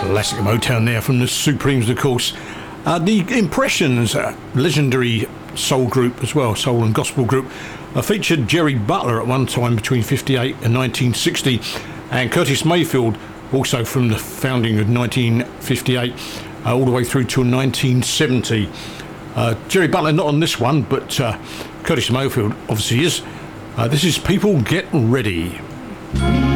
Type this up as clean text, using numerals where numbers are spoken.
Classic Motown there from the Supremes, of course. The Impressions, legendary soul group as well, soul and gospel group, featured Jerry Butler at one time between 58 and 1960, and Curtis Mayfield, also from the founding of 1958 all the way through to 1970. Jerry Butler not on this one, but Curtis Mayfield obviously is. This is People Get Ready.